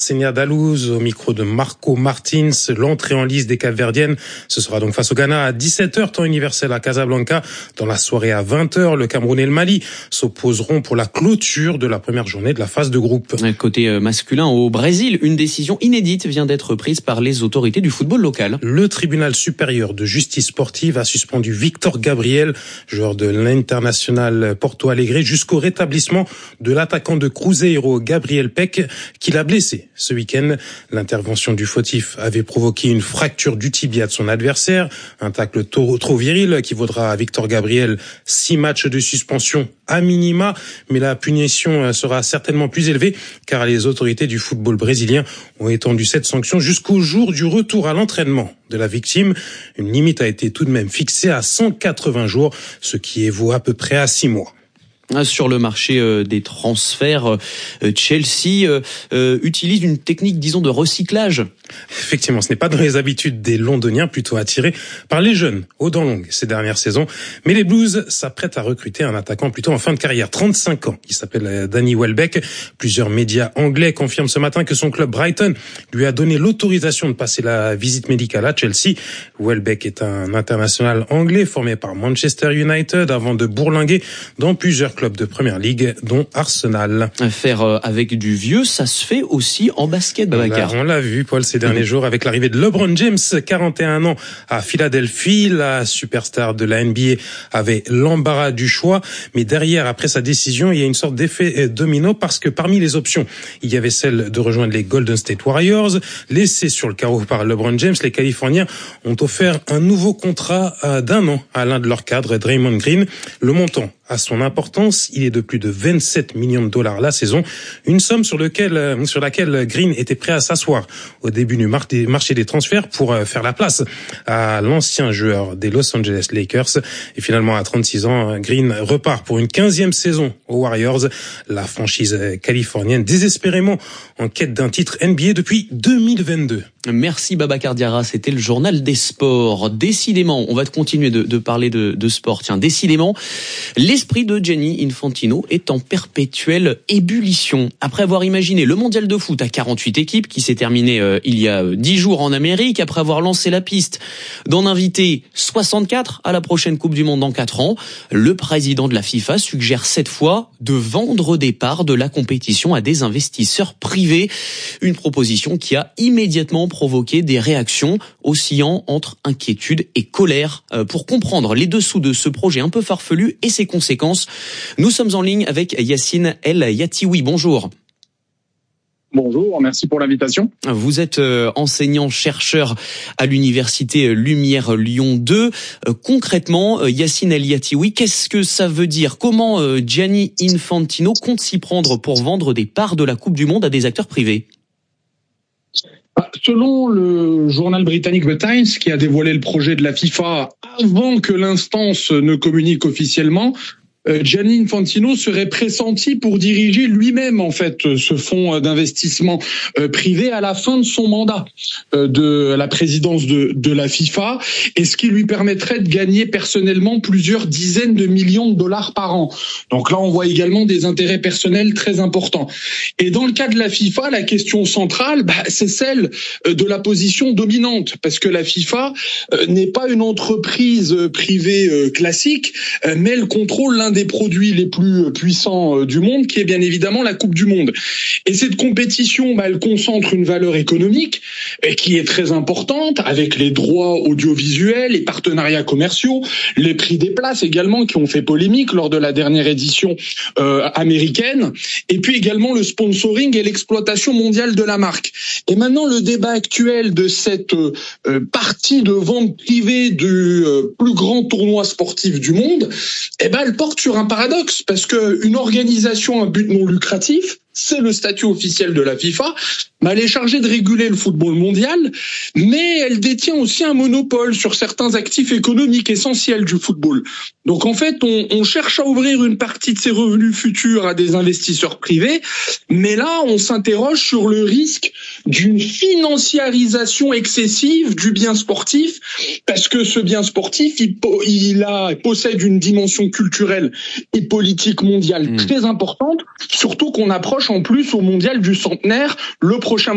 Senia Dalouz au micro de Marco Martins. L'entrée en lice des Capverdiennes, ce sera donc face au Ghana à 17h, temps universel à Casablanca. Dans la soirée à 20h, le Cameroun et le Mali s'opposeront pour la clôture de la première journée de la phase de groupe. Côté masculin, au Brésil, une décision inédite vient d'être prise par les autorités du football local. Le tribunal supérieur de justice sportive a suspendu Victor Gabriel, joueur de l'Internacional Porto Alegre, jusqu'au rétablissement de l'attaquant de Cruzeiro, Gabriel Peck, qui l'a blessé ce week-end. L'intervention du fautif avait provoqué une fracture du tibia de son adversaire, un tacle trop viril qui vaudra à Victor Gabriel 6 matchs de suspension à minima, mais la punition sera certainement plus élevée car les autorités du football brésilien ont étendu cette sanction jusqu'au jour du retour à l'entraînement de la victime. Une limite a été tout de même fixée à 180 jours, ce qui évaut à peu près à 6 mois. Sur le marché des transferts, Chelsea utilise une technique, disons, de recyclage. Effectivement, ce n'est pas dans les habitudes des Londoniens, plutôt attirés par les jeunes aux dents longues ces dernières saisons. Mais les Blues s'apprêtent à recruter un attaquant plutôt en fin de carrière, 35 ans. Il s'appelle Danny Welbeck. Plusieurs médias anglais confirment ce matin que son club Brighton lui a donné l'autorisation de passer la visite médicale à Chelsea. Welbeck est un international anglais formé par Manchester United avant de bourlinguer dans plusieurs clubs de Première Ligue, dont Arsenal. Faire avec du vieux, ça se fait aussi en basket, Babacar. On l'a vu, Paul, ces derniers jours avec l'arrivée de LeBron James, 41 ans, à Philadelphie. La superstar de la NBA avait l'embarras du choix. Mais derrière, après sa décision, il y a une sorte d'effet domino parce que parmi les options, il y avait celle de rejoindre les Golden State Warriors. Laissés sur le carreau par LeBron James, les Californiens ont offert un nouveau contrat d'1 an à l'un de leurs cadres, Draymond Green. Le montant à son importance, il est de plus de 27 millions de dollars la saison, une somme sur laquelle Green était prêt à s'asseoir au début du marché des transferts pour faire la place à l'ancien joueur des Los Angeles Lakers. Et finalement, à 36 ans, Green repart pour une 15e saison aux Warriors, la franchise californienne désespérément en quête d'un titre NBA depuis 2022. Merci Babacar Diarra, c'était le journal des sports. Décidément, on va continuer de parler de sport. Tiens, décidément, l'esprit de Gianni Infantino est en perpétuelle ébullition. Après avoir imaginé le mondial de foot à 48 équipes qui s'est terminé il y a 10 jours en Amérique, après avoir lancé la piste d'en inviter 64 à la prochaine Coupe du Monde dans 4 ans, le président de la FIFA suggère cette fois de vendre des parts de la compétition à des investisseurs privés. Une proposition qui a immédiatement provoqué des réactions oscillant entre inquiétude et colère. Pour comprendre les dessous de ce projet un peu farfelu et ses conséquences, nous sommes en ligne avec Yacine El Yatioui. Bonjour. Bonjour, merci pour l'invitation. Vous êtes enseignant-chercheur à l'université Lumière Lyon 2. Concrètement, Yacine El Yatioui, qu'est-ce que ça veut dire ? Comment Gianni Infantino compte s'y prendre pour vendre des parts de la Coupe du Monde à des acteurs privés ? Selon le journal britannique The Times, qui a dévoilé le projet de la FIFA avant que l'instance ne communique officiellement, Gianni Infantino serait pressenti pour diriger lui-même en fait ce fonds d'investissement privé à la fin de son mandat de la présidence de la FIFA, et ce qui lui permettrait de gagner personnellement plusieurs dizaines de millions de dollars par an. Donc là, on voit également des intérêts personnels très importants. Et dans le cas de la FIFA, la question centrale, c'est celle de la position dominante, parce que la FIFA n'est pas une entreprise privée classique, mais elle contrôle l'un des produits les plus puissants du monde, qui est bien évidemment la Coupe du Monde. Et cette compétition, elle concentre une valeur économique qui est très importante, avec les droits audiovisuels, les partenariats commerciaux, les prix des places également, qui ont fait polémique lors de la dernière édition américaine, et puis également le sponsoring et l'exploitation mondiale de la marque. Et maintenant, le débat actuel de cette partie de vente privée du plus grand tournoi sportif du monde, elle porte sur un paradoxe, parce que une organisation à but non lucratif, c'est le statut officiel de la FIFA, mais elle est chargée de réguler le football mondial, mais elle détient aussi un monopole sur certains actifs économiques essentiels du football. Donc en fait, on cherche à ouvrir une partie de ses revenus futurs à des investisseurs privés, mais là, on s'interroge sur le risque d'une financiarisation excessive du bien sportif, parce que ce bien sportif, il possède une dimension culturelle et politique mondiale très importante, surtout qu'on approche en plus au mondial du centenaire, le prochain